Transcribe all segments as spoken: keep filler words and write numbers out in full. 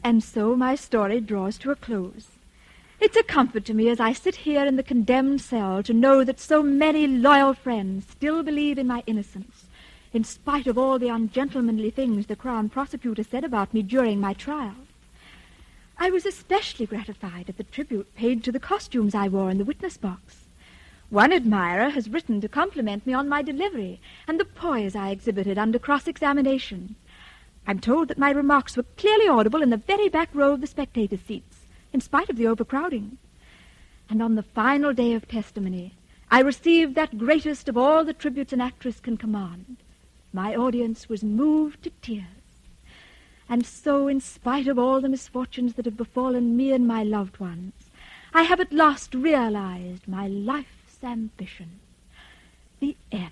And so my story draws to a close. It's a comfort to me as I sit here in the condemned cell to know that so many loyal friends still believe in my innocence, in spite of all the ungentlemanly things the Crown Prosecutor said about me during my trial. I was especially gratified at the tribute paid to the costumes I wore in the witness box. One admirer has written to compliment me on my delivery and the poise I exhibited under cross-examination. I'm told that my remarks were clearly audible in the very back row of the spectator seats, in spite of the overcrowding. And on the final day of testimony, I received that greatest of all the tributes an actress can command. My audience was moved to tears. And so, in spite of all the misfortunes that have befallen me and my loved ones, I have at last realized my life's ambition. The end.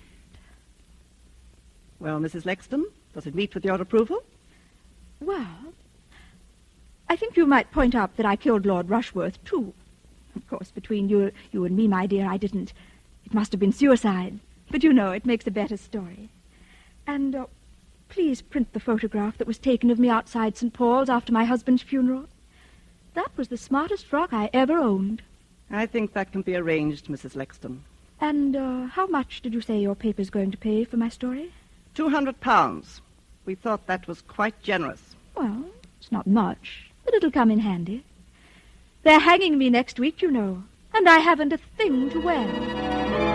Well, Missus Lexton, does it meet with your approval? Well, I think you might point out that I killed Lord Rushworth, too. Of course, between you, you and me, my dear, I didn't. It must have been suicide. But you know, it makes a better story. And uh, please print the photograph that was taken of me outside Saint Paul's after my husband's funeral. That was the smartest frock I ever owned. I think that can be arranged, Missus Lexton. And uh, how much did you say your paper's going to pay for my story? Two hundred pounds. We thought that was quite generous. Well, it's not much, but it'll come in handy. They're hanging me next week, you know, and I haven't a thing to wear.